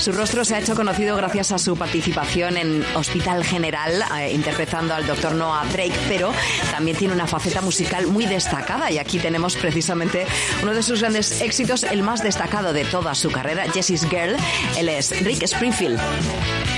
Su rostro se ha hecho conocido gracias a su participación en Hospital General, interpretando al Dr. Noah Drake, pero también tiene una faceta musical muy destacada, y aquí tenemos precisamente uno de sus grandes éxitos, el más destacado de toda su carrera, Jessie's Girl. Él es Rick Springfield.